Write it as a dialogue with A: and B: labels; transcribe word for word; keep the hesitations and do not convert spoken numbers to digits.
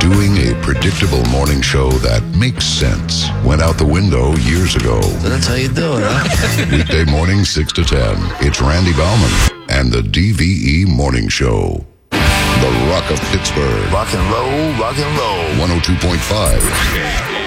A: Doing a predictable morning show that makes sense went out the window years ago.
B: So that's how you do it, huh?
A: Weekday morning, six to ten. It's Randy Bauman and the D V E Morning Show. The Rock of Pittsburgh.
B: Rock and roll, rock and roll.
A: one oh two point five